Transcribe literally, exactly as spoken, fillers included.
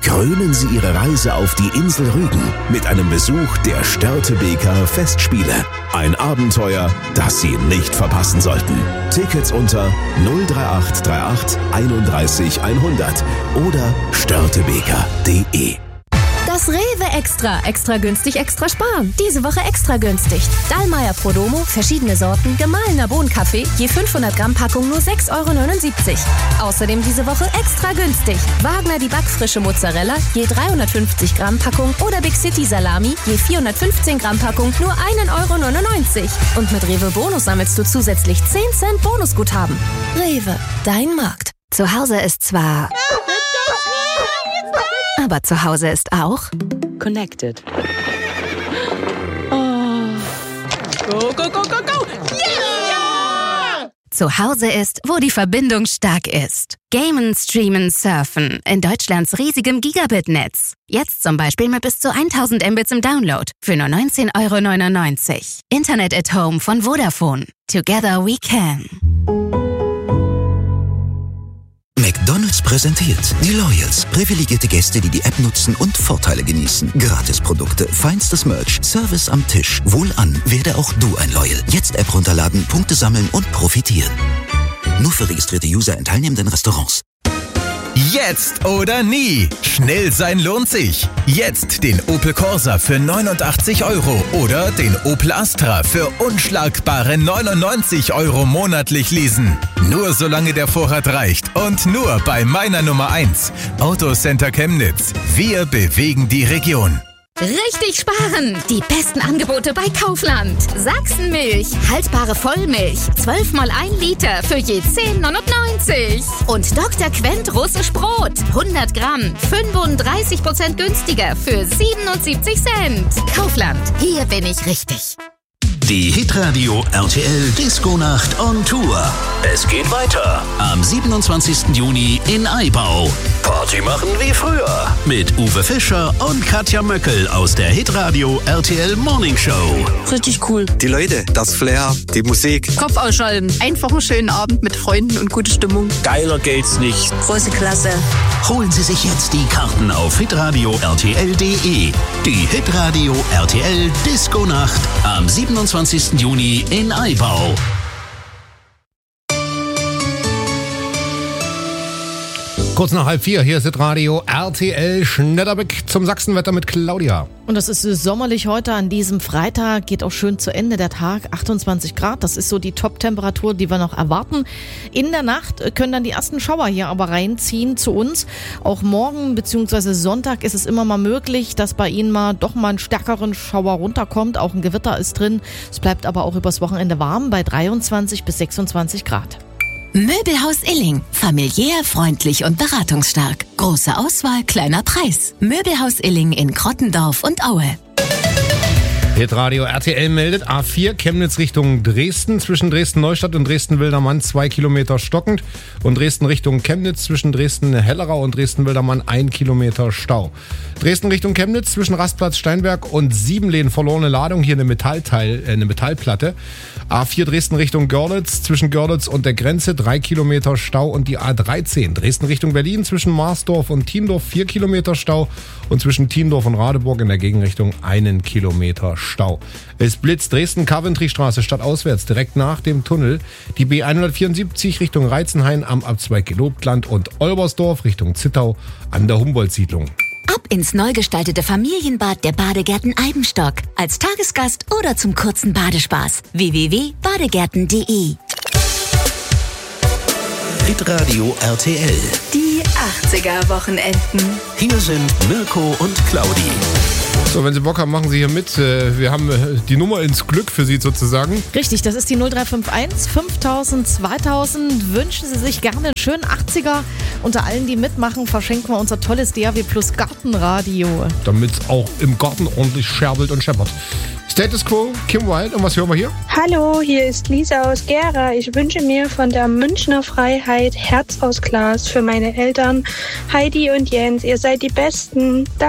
Krönen Sie Ihre Reise auf die Insel Rügen mit einem Besuch der Störtebeker Festspiele. Ein Abenteuer, das Sie nicht verpassen sollten. Tickets unter null drei acht drei acht einunddreißig hundert oder störtebeker punkt de. Das Rewe Extra. Extra günstig, extra sparen. Diese Woche extra günstig. Dallmayr Prodomo, verschiedene Sorten, gemahlener Bohnenkaffee, je fünfhundert Gramm Packung nur sechs Euro neunundsiebzig. Außerdem diese Woche extra günstig. Wagner die backfrische Mozzarella, je dreihundertfünfzig Gramm Packung oder Big City Salami, je vierhundertfünfzehn Gramm Packung nur ein Euro neunundneunzig. Und mit Rewe Bonus sammelst du zusätzlich zehn Cent Bonusguthaben. Rewe, dein Markt. Zu Hause ist zwar... Aber zu Hause ist auch Connected. Oh. Go, go, go, go, go! Yeah! Zu Hause ist, wo die Verbindung stark ist. Gamen, Streamen, Surfen in Deutschlands riesigem Gigabit-Netz. Jetzt zum Beispiel mit bis zu tausend Mbits im Download für nur neunzehn Euro neunundneunzig. Internet at Home von Vodafone. Together we can. McDonald's präsentiert die Loyals. Privilegierte Gäste, die die App nutzen und Vorteile genießen. Gratisprodukte, feinstes Merch, Service am Tisch. Wohlan, werde auch du ein Loyal. Jetzt App runterladen, Punkte sammeln und profitieren. Nur für registrierte User in teilnehmenden Restaurants. Jetzt oder nie. Schnell sein lohnt sich. Jetzt den Opel Corsa für neunundachtzig Euro oder den Opel Astra für unschlagbare neunundneunzig Euro monatlich leasen. Nur solange der Vorrat reicht und nur bei meiner Nummer eins. Autocenter Chemnitz. Wir bewegen die Region. Richtig sparen! Die besten Angebote bei Kaufland. Sachsenmilch, haltbare Vollmilch, zwölf mal ein Liter für je zehn neunundneunzig. Und Doktor Quent russisch Brot, hundert Gramm, fünfunddreißig Prozent günstiger für siebenundsiebzig Cent. Kaufland, hier bin ich richtig. Die Hitradio R T L Disco-Nacht on Tour. Es geht weiter am siebenundzwanzigsten Juni in Aibau. Party machen wie früher mit Uwe Fischer und Katja Möckel aus der Hitradio R T L Morning Show. Richtig cool. Die Leute, das Flair, die Musik. Kopf ausschalten. Einfach einen schönen Abend mit Freunden und gute Stimmung. Geiler geht's nicht. Große Klasse. Holen Sie sich jetzt die Karten auf hitradio r t l punkt de. Die Hitradio R T L Disco-Nacht am siebenundzwanzigsten Juni in Aibau. Kurz nach halb vier, hier ist Radio R T L Schnetterbeck zum Sachsenwetter mit Claudia. Und es ist sommerlich heute an diesem Freitag, geht auch schön zu Ende der Tag, achtundzwanzig Grad, das ist so die Top-Temperatur, die wir noch erwarten. In der Nacht können dann die ersten Schauer hier aber reinziehen zu uns. Auch morgen bzw. Sonntag ist es immer mal möglich, dass bei Ihnen mal doch mal einen stärkeren Schauer runterkommt, auch ein Gewitter ist drin. Es bleibt aber auch übers Wochenende warm bei dreiundzwanzig bis sechsundzwanzig Grad. Möbelhaus Illing. Familiär, freundlich und beratungsstark. Große Auswahl, kleiner Preis. Möbelhaus Illing in Krottendorf und Aue. Hitradio R T L meldet A vier Chemnitz Richtung Dresden. Zwischen Dresden-Neustadt und Dresden-Wildermann zwei Kilometer stockend. Und Dresden Richtung Chemnitz zwischen Dresden-Hellerau und Dresden-Wildermann ein Kilometer Stau. Dresden Richtung Chemnitz zwischen Rastplatz Steinberg und Siebenlehn verlorene Ladung. Hier eine Metallteil, äh, eine Metallplatte. A vier Dresden Richtung Görlitz zwischen Görlitz und der Grenze drei Kilometer Stau. Und die A dreizehn Dresden Richtung Berlin zwischen Marsdorf und Thiendorf vier Kilometer Stau. Und zwischen Thiendorf und Radeburg in der Gegenrichtung einen Kilometer Stau. Es blitzt Dresden-Coventry-Straße stadtauswärts direkt nach dem Tunnel. Die B hundertvierundsiebzig Richtung Reizenhain am Abzweig Gelobtland und Olbersdorf Richtung Zittau an der Humboldt-Siedlung. Ab ins neu gestaltete Familienbad der Badegärten Eibenstock. Als Tagesgast oder zum kurzen Badespaß. w w w punkt badegärten punkt de. Hitradio R T L. Die achtziger-Wochenenden. Hier sind Mirko und Claudi. So, wenn Sie Bock haben, machen Sie hier mit. Wir haben die Nummer ins Glück für Sie sozusagen. Richtig, das ist die null drei fünf eins fünftausend zweitausend. Wünschen Sie sich gerne einen schönen achtziger. Unter allen, die mitmachen, verschenken wir unser tolles D A W Plus Gartenradio. Damit es auch im Garten ordentlich scherbelt und scheppert. Status Quo, Kim Wilde, und was hören wir hier? Hallo, hier ist Lisa aus Gera. Ich wünsche mir von der Münchner Freiheit Herz aus Glas für meine Eltern Heidi und Jens. Ihr seid die Besten. Danke.